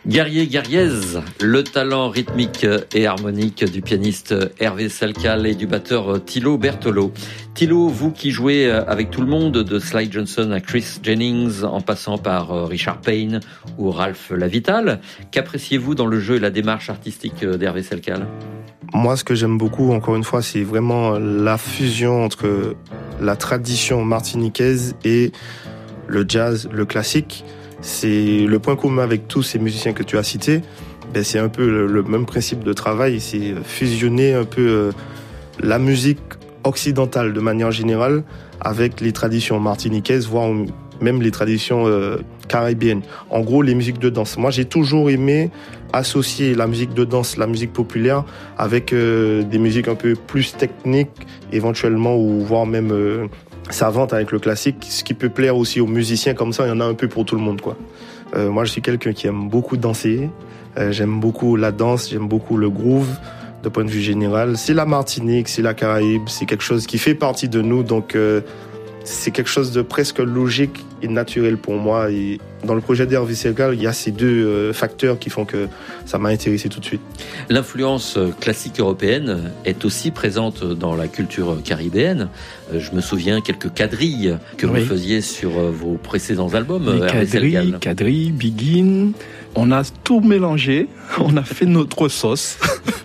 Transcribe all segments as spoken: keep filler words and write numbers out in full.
Guerrier Guerriez, le talent rythmique et harmonique du pianiste Hervé Salcal et du batteur Thilo Bertolo. Thilo, vous qui jouez avec tout le monde, de Sly Johnson à Chris Jennings, en passant par Richard Payne ou Ralph Lavital, qu'appréciez-vous dans le jeu et la démarche artistique d'Hervé Salcal ? Moi, ce que j'aime beaucoup, encore une fois, c'est vraiment la fusion entre la tradition martiniquaise et le jazz, le classique. C'est le point commun avec tous ces musiciens que tu as cités. Ben, c'est un peu le, le même principe de travail. C'est fusionner un peu euh, la musique occidentale de manière générale avec les traditions martiniquaises, voire même les traditions euh, caribéennes. En gros, les musiques de danse. Moi, j'ai toujours aimé associer la musique de danse, la musique populaire, avec euh, des musiques un peu plus techniques, éventuellement, ou voire même euh, savantes avec le classique, ce qui peut plaire aussi aux musiciens. Comme ça, il y en a un peu pour tout le monde, quoi. Euh, moi, je suis quelqu'un qui aime beaucoup danser. Euh, j'aime beaucoup la danse, j'aime beaucoup le groove. De point de vue général, c'est la Martinique, c'est la Caraïbe, c'est quelque chose qui fait partie de nous, donc euh, c'est quelque chose de presque logique et naturel pour moi. Et dans le projet d'Hervé Salcal, il y a ces deux euh, facteurs qui font que ça m'a intéressé tout de suite. L'influence classique européenne est aussi présente dans la culture caribéenne. Je me souviens quelques quadrilles que oui. vous faisiez sur vos précédents albums. Les quadrilles, quadrilles, Begin. On a tout mélangé. On a fait notre sauce.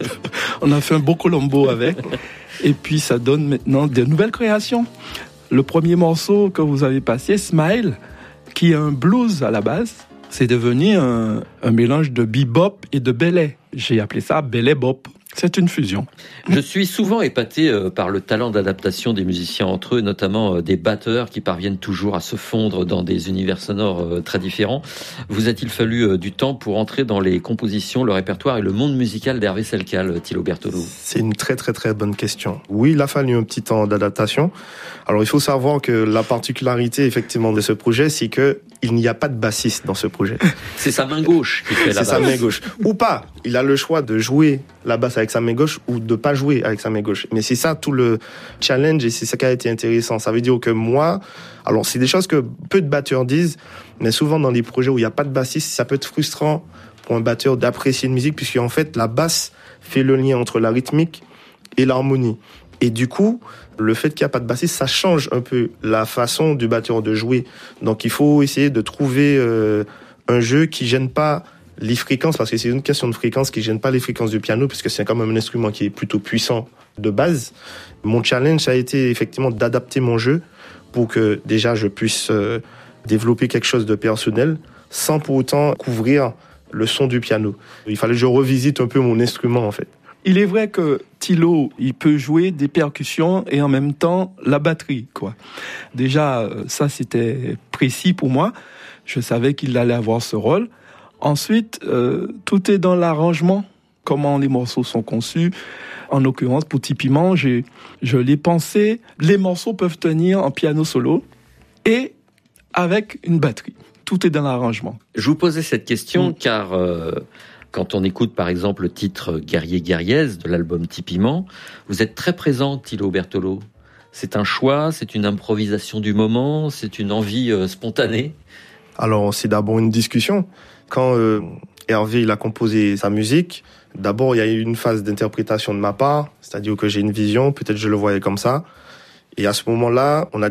On a fait un beau colombo avec. Et puis ça donne maintenant de nouvelles créations. Le premier morceau que vous avez passé, Smile, qui est un blues à la base, c'est devenu un, un mélange de bebop et de belay. J'ai appelé ça belay bop. C'est une fusion. Je suis souvent épaté par le talent d'adaptation des musiciens entre eux, notamment des batteurs qui parviennent toujours à se fondre dans des univers sonores très différents. Vous a-t-il fallu du temps pour entrer dans les compositions, le répertoire et le monde musical d'Hervé Salcal, Thilo Bertolo ? C'est une très très très bonne question. Oui, il a fallu un petit temps d'adaptation. Alors il faut savoir que la particularité effectivement de ce projet, c'est que il n'y a pas de bassiste dans ce projet. C'est sa main gauche qui fait la basse. C'est sa main gauche. Ou pas. Il a le choix de jouer la basse avec sa main gauche ou de pas jouer avec sa main gauche. Mais c'est ça tout le challenge et c'est ça qui a été intéressant. Ça veut dire que moi, alors c'est des choses que peu de batteurs disent, mais souvent dans les projets où il n'y a pas de bassiste, ça peut être frustrant pour un batteur d'apprécier une musique puisqu'en fait la basse fait le lien entre la rythmique et l'harmonie. Et du coup, le fait qu'il n'y a pas de bassiste, ça change un peu la façon du batteur de jouer. Donc il faut essayer de trouver euh, un jeu qui gêne pas les fréquences, parce que c'est une question de fréquence qui gêne pas les fréquences du piano, puisque c'est quand même un instrument qui est plutôt puissant de base. Mon challenge a été effectivement d'adapter mon jeu pour que déjà je puisse euh, développer quelque chose de personnel sans pour autant couvrir le son du piano. Il fallait que je revisite un peu mon instrument en fait. Il est vrai que Thilo, il peut jouer des percussions et en même temps la batterie, quoi. Déjà, ça c'était précis pour moi. Je savais qu'il allait avoir ce rôle. Ensuite, euh, tout est dans l'arrangement, comment les morceaux sont conçus. En l'occurrence, pour Tipiment, j'ai, je l'ai pensé, les morceaux peuvent tenir en piano solo et avec une batterie. Tout est dans l'arrangement. Je vous posais cette question mmh. car euh, quand on écoute par exemple le titre Guerrier Guerriez de l'album Tipiment, vous êtes très présent, Thilo Bertolo. C'est un choix, c'est une improvisation du moment, c'est une envie euh, spontanée. Alors, c'est d'abord une discussion. Quand euh, Hervé il a composé sa musique, d'abord il y a eu une phase d'interprétation de ma part, c'est-à-dire que j'ai une vision, peut-être je le voyais comme ça. Et à ce moment-là, on a